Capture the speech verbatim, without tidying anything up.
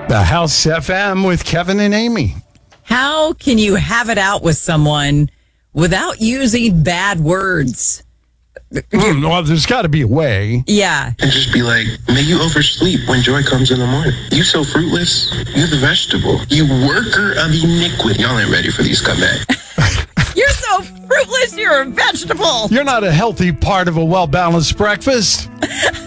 The House F M with Kevin and Amy. How can you have it out with someone without using bad words? Mm, well, there's got to be a way. Yeah. And just be like, may you oversleep when joy comes in the morning. You so fruitless. You're the vegetable. You worker of iniquity. Y'all ain't ready for these comebacks. You're so fruitless, you're a vegetable. You're not a healthy part of a well-balanced breakfast.